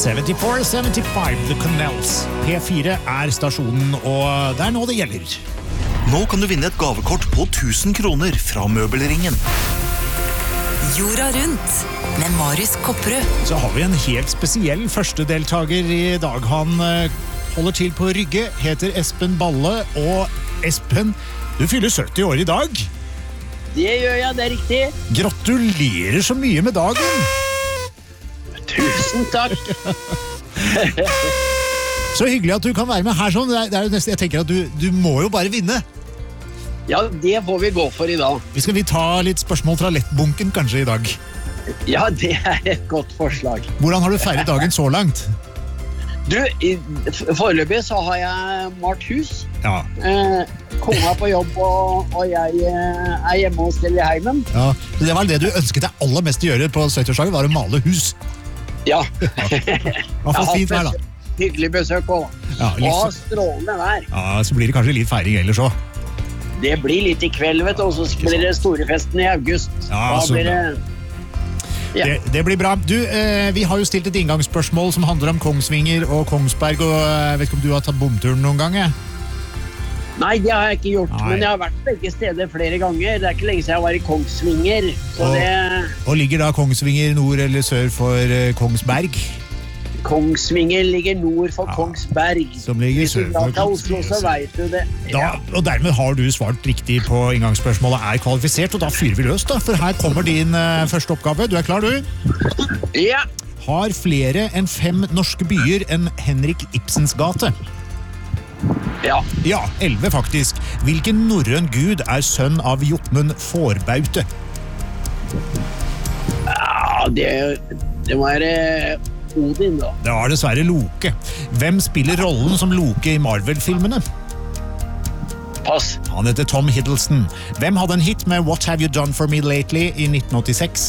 74-75, The Connells. P4 er stasjonen, og det er nå det gjelder. Nå kan du vinne et gavekort på 1000 kroner fra Møbelringen. Jorda rundt med Marius Kopperud. Så har vi en helt spesiell første deltaker i dag. Han holder til på Rygge, heter Espen Balle, og Espen, du fyller 70 år i dag. Det gjør jeg, det er riktig. Gratulerer så mye med dagen. Tusen takk. Så hyggelig at du kan være med her sånn. Det er jo nesten, jeg tenker at du må jo bare vinne. Ja, det får vi gå for i dag. Skal vi ta litt spørsmål fra lettbunken kanskje i dag? Ja, det er et godt forslag. Hvordan har du feiret dagen så langt? Du, foreløpig så har jeg malt hus. Ja. Kona på jobb, og jeg er hjemme hos Stelle i heimen. Ja, så det var det du ønsket deg aller mest å gjøre på 70-årsdagen, var å male hus. Ja. Hva for fint vær da? Hyggelig besøk også. Ja, Og strålende vær. Ja, så blir det kanskje litt feiring ellers også. Det blir litt i kveld, vet du, og så blir det storefesten i august. Ja, da så blir det... Ja. Det blir bra. Du, vi har jo stilt et inngangsspørsmål som handler om Kongsvinger og Kongsberg, og jeg vet ikke om du har tatt bomturen noen gang? Nei, det har jeg ikke gjort, Nei. men jeg har vært begge steder flere ganger. Det er ikke lenge siden jeg var i Kongsvinger, så Og ligger da Kongsvinger nord eller sør for Kongsberg? Kongsvinger ligger nord for Kongsberg. Som ligger sør for Hvis du drar til Oslo, så vet du det. Da, og dermed har du svart riktig på inngangsspørsmålet, er kvalifisert, og da fyrer vi løs da, for her kommer din første oppgave. Du er klar, du? Ja. Har flere enn 5 norske byer enn Henrik Ibsens gate? Ja. Ja, 11 faktisk. Hvilken norrøn gud er sønn av Jotmund Fårbaute? Ja, det må være Odin, da. Det var dessverre Loke. Hvem spiller rollen som Loke i Marvel-filmene? Pass. Han heter Tom Hiddleston. Hvem hadde en hit med What Have You Done For Me Lately i 1986?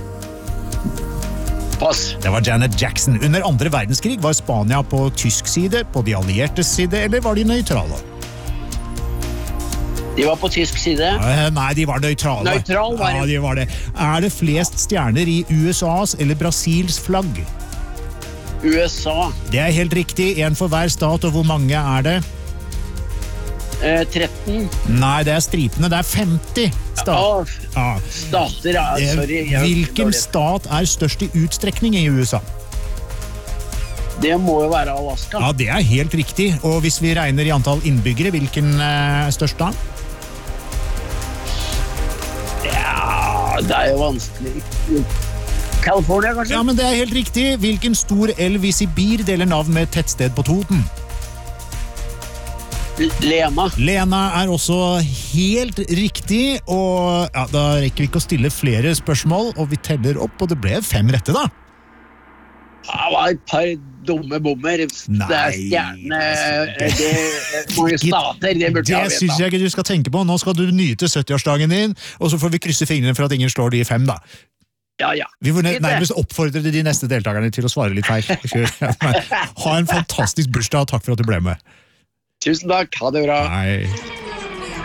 Pass. Det var Janet Jackson. Under andre verdenskrig var Spania på tysk side, på de alliertes side, eller var de nøytrale? De var på tysk side. Nei, de var nøytrale. Nøytral var det. Ja, de var det. Er det flest stjerner i USAs eller Brasils flagg? USA. Det er helt riktig. En for hver stat, og hvor mange er det? 13. Nei, det er stripene. Det er 50 stater. Ja. Stater, ja. Sorry. Hvilken stat er størst i utstrekning i USA? Det må jo være Alaska. Ja, det er helt riktig. Og hvis vi regner i antall innbyggere, hvilken er størst da? Ja, det er jo vanskelig. California, kanskje? Ja, men det er helt riktig. Hvilken stor elv i Sibir deler navn med et tettsted på Toten? Lena. Lena er også helt riktig, og ja, da rekker vi ikke å stille flere spørsmål, og vi teller opp, og det ble 5 rette da. Det var et par dumme bommer. Nei, det er stjerne... Det mange stater, det burde jeg Det vite. synes jeg ikke du skal tenke på. Nå skal du nyte 70-årsdagen din, og så får vi krysse fingrene for at ingen slår de 5 da. Ja, ja. Vi får nærmest oppfordre de neste deltakerne til å svare litt feil. Ha en fantastisk bursdag, og takk for at du ble med. Tusen takk, ha det bra. Hei.